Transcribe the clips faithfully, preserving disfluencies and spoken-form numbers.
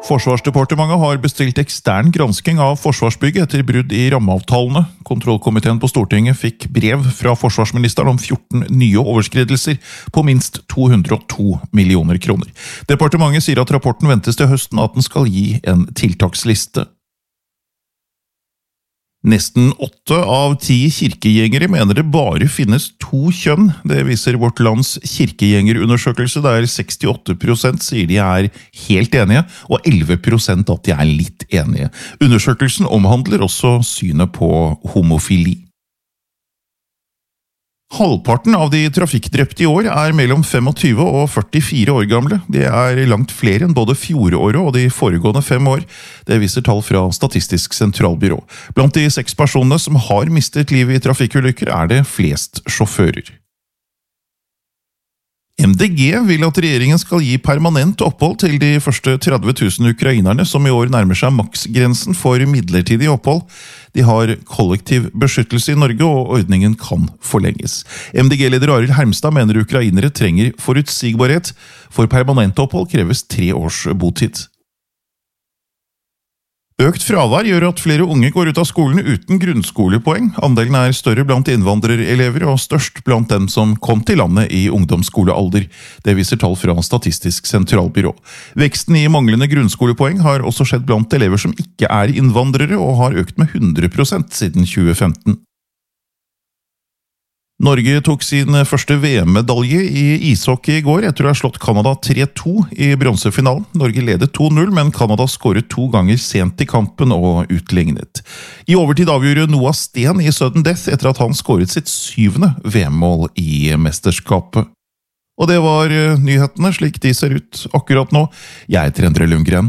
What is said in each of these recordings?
Forsvarsdepartementet har bestilt ekstern gransking av Forsvarsbygg etter brudd i rammeavtalene. Kontrollkomiteen på Stortinget fikk brev fra forsvarsministeren om fjorten nye overskridelser på minst to hundre og to millioner kroner. Departementet sier at rapporten ventes til høsten, at den skal gi en tiltaksliste. Nesten åtte av ti kirkegjengere mener det bare finnes to kjønn. Det viser Vårt Lands kirkegjengerundersøkelse, der sekstiåtte prosent sier de er helt enige, og elleve prosent at de er litt enige. Undersøkelsen omhandler også synet på homofili. Halvparten av de trafikkdrepte i år er mellom tjuefem og førtifire år gamle. Det er langt flere enn både fjoråret og de foregående fem år. Det viser tall fra Statistisk sentralbyrå. Blant de seks personene som har mistet livet i trafikkulykker er det flest sjåfører. M D G vil at regjeringen skal gi permanent opphold til de første tretti tusen ukrainerne som i år nærmer seg maksgrensen for midlertidig opphold. De har kollektiv beskyttelse i Norge, og ordningen kan forlenges. M D G-leder Arild Hermstad mener ukrainere trenger forutsigbarhet. For permanent opphold kreves tre års botid. Økt fravær gjør at flere unge går ut av skolen uten grunnskolepoeng. Andelen er større blant innvandrerelever og størst blant dem som kom til landet i ungdomsskolealder. Det viser tall fra Statistisk sentralbyrå. Veksten i manglende grunnskolepoeng har også skjedd blant elever som ikke er innvandrere, og har økt med hundre prosent siden tjue femten. Norge tok sin første V M-medalje i ishockey i går etter å ha slått Canada tre to i bronsefinalen. Norge ledet to null, men Canada skåret to ganger sent i kampen og utlignet. I overtid avgjorde Noah Sten i sudden death etter at han skåret sitt syvende V M-mål i mesterskapet. Og det var nyhetene slik de ser ut akkurat nå. Jeg heter Endre Lundgren.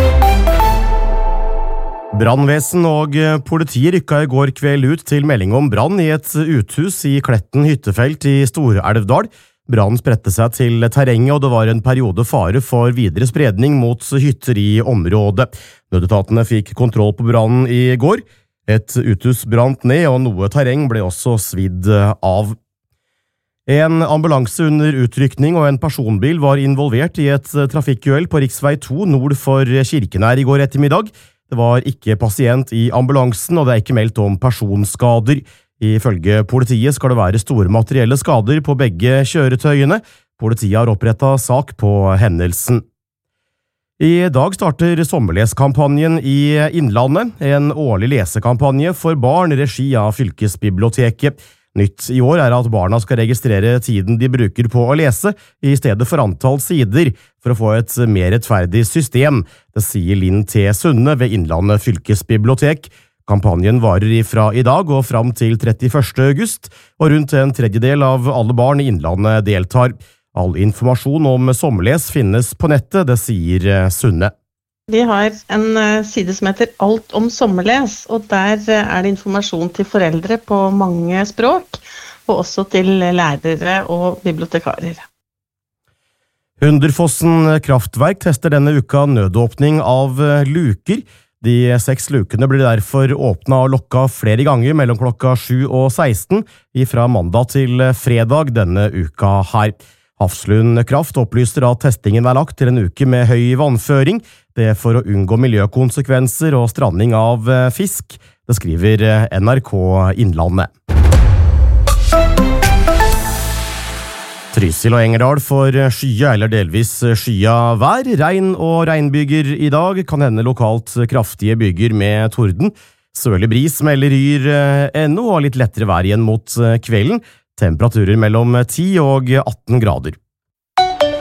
Brannvesen og politiet rykka i går kveld ut til melding om brann i et uthus i Kletten hyttefelt i Stor-Elvdal. Brannen spredte seg til terrenget, og det var en periode fare for videre spredning mot hytter i området. Nødetatene fikk kontroll på brannen i går. Et uthus brant ned, og noe terreng ble også svidd av. En ambulanse under utrykning og en personbil var involvert i et trafikkuhell på riksvei to nord for Kirkenær i går ettermiddag. Det var ikke pasient i ambulansen, og det er ikke meldt om personskader. Ifølge politiet skal det være store materielle skader på begge kjøretøyene. Politiet har opprettet sak på hendelsen. I dag starter sommerleskampanjen i Innlandet, en årlig lesekampanje for barn i regi av fylkesbiblioteket. Nytt i år er at barna skal registrere tiden de bruker på å lese, i stedet for antall sider, for å få et mer rettferdig system. Det sier Linn T. Sunne ved Innlandet fylkesbibliotek. Kampanjen varer fra i dag og fram til trettiførste august, og rundt en tredjedel av alle barn i Innlandet deltar. All informasjon om sommerles finnes på nettet, det sier Sunne. Vi har en side som heter Alt om sommerles, og der er det informasjon til foreldre på mange språk, og også til lærere og bibliotekarer. Hunderfossen kraftverk tester denne uka nødåpning av luker. De seks lukene blir derfor åpnet og lukket flere ganger mellom klokka sju og seksten, fra mandag til fredag denne uka her. Hafslund Kraft opplyser at testingen er lagt til en uke med høy vannføring, det for å unngå miljøkonsekvenser og stranding av fisk. Det skriver N R K Innlandet. Trysil og Engerdal får skya eller delvis skya vær. Regn og regnbyger i dag, kan hende lokalt kraftige byger med torden. Sørlig bris melder Yr ennå, og litt lettere vær igjen mot kvelden. Temperaturer mellom ti og atten grader.